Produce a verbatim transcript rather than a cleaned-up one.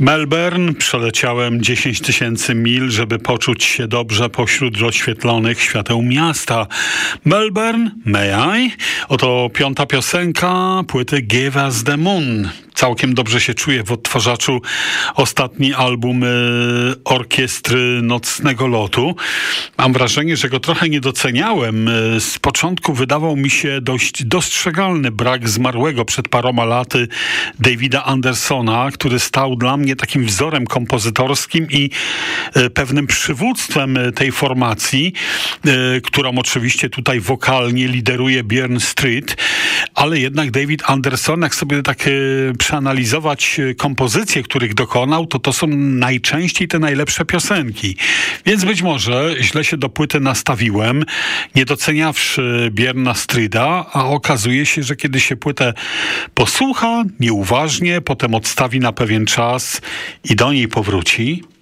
Melbourne. Przeleciałem dziesięć tysięcy mil, żeby poczuć się dobrze pośród rozświetlonych świateł miasta. Melbourne, May I? Oto piąta piosenka płyty Give Us the Moon. Całkiem dobrze się czuję w odtwarzaczu. Ostatni album y, orkiestry Nocnego Lotu. Mam wrażenie, że go trochę nie doceniałem. Z początku wydawał mi się dość dostrzegalny brak zmarłego przed paroma laty Davida Andersona, który stał dla mnie takim wzorem kompozytorskim i y, pewnym przywództwem tej formacji, y, którą oczywiście tutaj wokalnie lideruje Björn Street, ale jednak David Anderson, jak sobie tak y, przeanalizować kompozycje, których dokonał, to to są najczęściej te najlepsze piosenki. Więc być może źle się do płyty nastawiłem, nie doceniawszy Björna Streeta, a okazuje się, że kiedy się płytę posłucha nieuważnie, potem odstawi na pewien czas i do niej powróci,